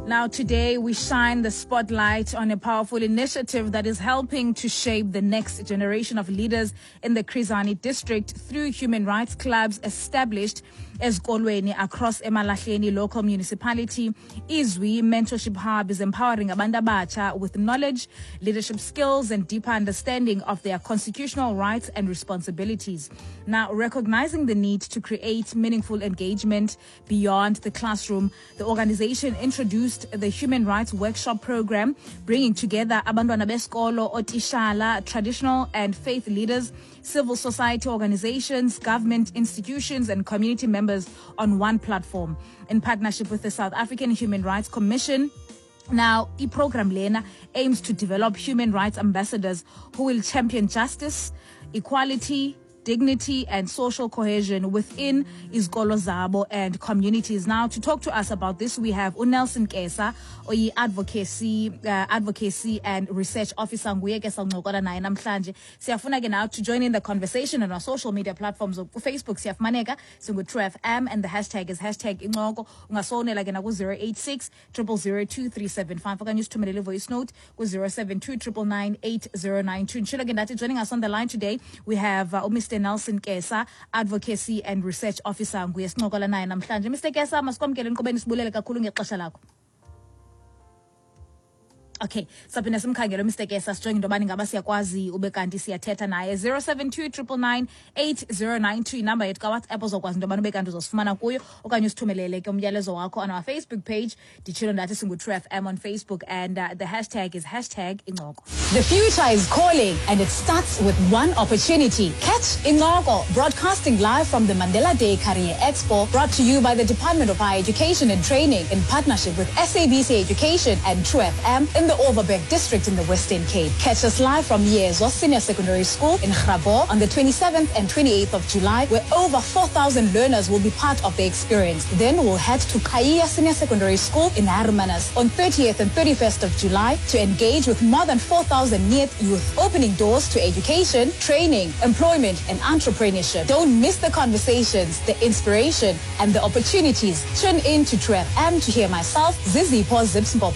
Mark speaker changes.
Speaker 1: Now, today we shine the spotlight on a powerful initiative that is helping to shape the next generation of leaders in the Chris Hani district through human rights clubs established ezikolweni across eMalahleni local municipality. Izwi Mentorship Hub is empowering abantu abatsha with knowledge, leadership skills, and deeper understanding of their constitutional rights and responsibilities. Now, recognizing the need to create meaningful engagement beyond the classroom, the organization introduced the Human Rights Workshop Program, bringing together abantwana besikolo, otishala, traditional and faith leaders, civil society organizations, government institutions, and community members on one platform in partnership with the South African Human Rights Commission. Now, program Lena aims to develop human rights ambassadors who will champion justice, equality, dignity, and social cohesion within izikolo zabo and communities. Now, to talk to us about this, we have Nelson Kesa, advocacy and research officer. Siyafuna ke now to join in the conversation on our social media platforms of Facebook. Siyafumaneka True FM, and the hashtag is #Ingxoxo. Ungasonela ke na ku 086 000 2375. Okanye usithumelele voice note ku 072 999 8092. Nshilo ke ndathi joining us on the line today, we have Mr. Nelson Kesa, advocacy and research officer. Nguye sincokola naye namhlanje. Mr. Kesa, masikwamkele nkqubeni sibulele kakhulu ngexesha lakho. Okay, saphinda simkhangele Mr. Kesa sijonge into yobani ngaba siyakwazi ube kanti siyathetha naye. 072 999 8092 inamba yethu kaWhatsApp ozokwazi into yobani ube kanti uzosifumana kuyo, okanye usithumelele ke umyalezo wakho on our Facebook page. Nditshilo ndathi singu-True FM on Facebook, and the hashtag is #Ingxoxo.
Speaker 2: The future is calling, and it starts with one opportunity. Catch Ingxoxo, broadcasting live from the Mandela Day Career Expo, brought to you by the Department of Higher Education and Training in partnership with SABC Education and True FM in the Overberg district in the Western Cape. Catch us live from Yezo Senior Secondary School in Grabo on the 27th and 28th of July, where over 4,000 learners will be part of the experience. Then we'll head to Kaya Senior Secondary School in Hermanus on 30th and 31st of July to engage with more than 4,000 youth, opening doors to education, training, employment, and entrepreneurship. Don't miss the conversations, the inspiration, and the opportunities. Tune in to True FM to hear myself, Zizi Paul Zipsmbo,